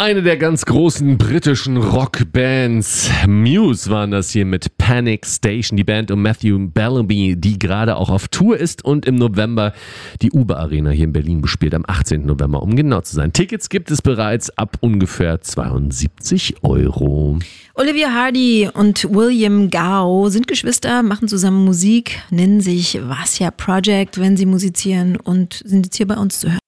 Eine der ganz großen britischen Rockbands, Muse, waren das hier mit Panic Station, die Band um Matthew Bellamy, die gerade auch auf Tour ist und im November die Uber Arena hier in Berlin bespielt, am 18. November, um genau zu sein. Tickets gibt es bereits ab ungefähr 72 €. Olivia Hardy und William Gao sind Geschwister, machen zusammen Musik, nennen sich Vasya Project, wenn sie musizieren und sind jetzt hier bei uns zu hören.